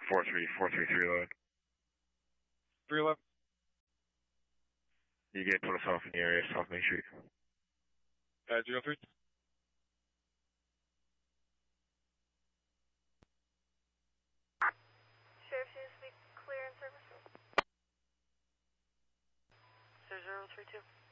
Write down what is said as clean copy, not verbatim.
43433 load. 311. You get put us off in the area, South Main Street. 03. Sheriff, should this be clear in service? Sir 032.